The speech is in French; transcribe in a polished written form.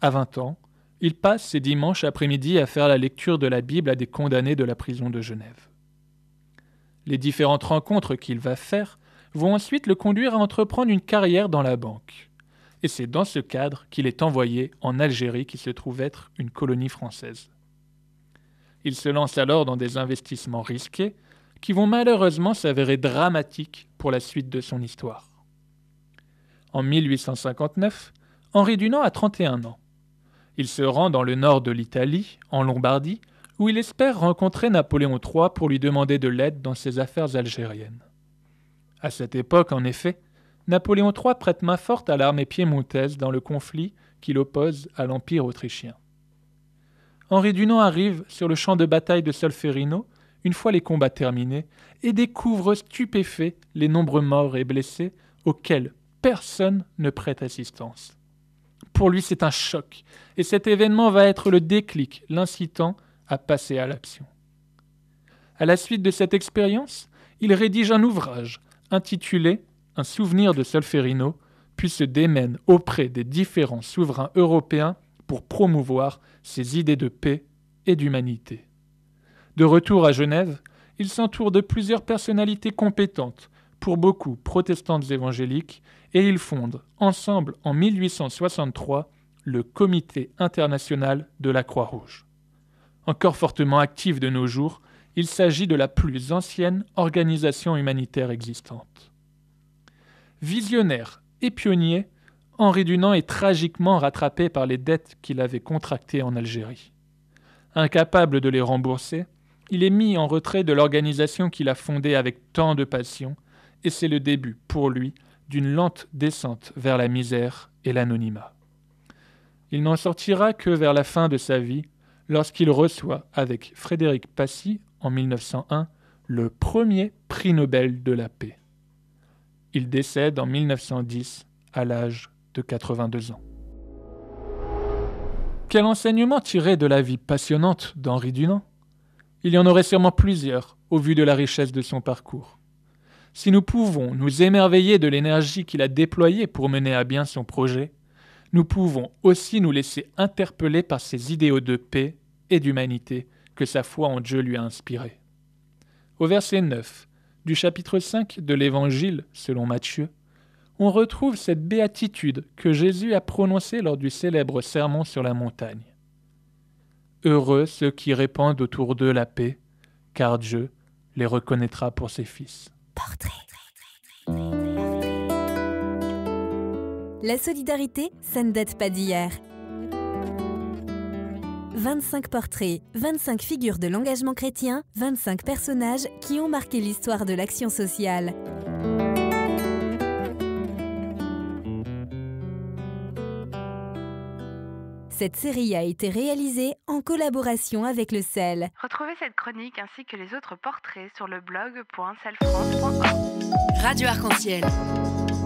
À 20 ans, il passe ses dimanches après-midi à faire la lecture de la Bible à des condamnés de la prison de Genève. Les différentes rencontres qu'il va faire vont ensuite le conduire à entreprendre une carrière dans la banque. Et c'est dans ce cadre qu'il est envoyé en Algérie, qui se trouve être une colonie française. Il se lance alors dans des investissements risqués qui vont malheureusement s'avérer dramatiques pour la suite de son histoire. En 1859, Henri Dunant a 31 ans. Il se rend dans le nord de l'Italie, en Lombardie, où il espère rencontrer Napoléon III pour lui demander de l'aide dans ses affaires algériennes. À cette époque, en effet, Napoléon III prête main forte à l'armée piémontaise dans le conflit qui l'oppose à l'Empire autrichien. Henri Dunant arrive sur le champ de bataille de Solferino, une fois les combats terminés, et découvre stupéfait les nombreux morts et blessés auxquels personne ne prête assistance. Pour lui, c'est un choc, et cet événement va être le déclic, l'incitant à passer à l'action. À la suite de cette expérience, il rédige un ouvrage intitulé « Un souvenir de Solferino », puis se démène auprès des différents souverains européens pour promouvoir ses idées de paix et d'humanité. De retour à Genève, il s'entoure de plusieurs personnalités compétentes, pour beaucoup protestantes évangéliques, et ils fondent ensemble en 1863 le Comité international de la Croix-Rouge. Encore fortement actif de nos jours, il s'agit de la plus ancienne organisation humanitaire existante. Visionnaire et pionnier, Henri Dunant est tragiquement rattrapé par les dettes qu'il avait contractées en Algérie. Incapable de les rembourser, il est mis en retrait de l'organisation qu'il a fondée avec tant de passion, et c'est le début, pour lui, d'une lente descente vers la misère et l'anonymat. Il n'en sortira que vers la fin de sa vie, lorsqu'il reçoit, avec Frédéric Passy, en 1901, le premier prix Nobel de la paix. Il décède en 1910 à l'âge de 82 ans. Quel enseignement tirer de la vie passionnante d'Henri Dunant ? Il y en aurait sûrement plusieurs, au vu de la richesse de son parcours. Si nous pouvons nous émerveiller de l'énergie qu'il a déployée pour mener à bien son projet, nous pouvons aussi nous laisser interpeller par ses idéaux de paix et d'humanité que sa foi en Dieu lui a inspirés. Au verset 9 du chapitre 5 de l'Évangile selon Matthieu, on retrouve cette béatitude que Jésus a prononcée lors du célèbre sermon sur la montagne. Heureux ceux qui répandent autour d'eux la paix, car Dieu les reconnaîtra pour ses fils. Portrait. La solidarité, ça ne date pas d'hier. 25 portraits, 25 figures de l'engagement chrétien, 25 personnages qui ont marqué l'histoire de l'action sociale. Cette série a été réalisée en collaboration avec le CEL. Retrouvez cette chronique ainsi que les autres portraits sur le blog.celfrance.org. Radio Arc-en-Ciel.